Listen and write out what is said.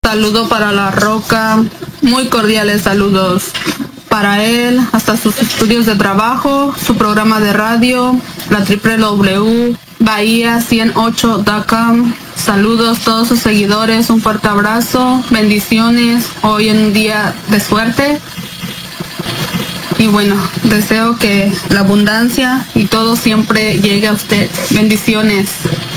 Saludo para La Roca, muy cordiales saludos para él, hasta sus estudios de trabajo, su programa de radio, la www.bahia108.com. Saludos a todos sus seguidores, un fuerte abrazo, bendiciones, hoy en un día de suerte. Y bueno, deseo que la abundancia y todo siempre llegue a usted. Bendiciones.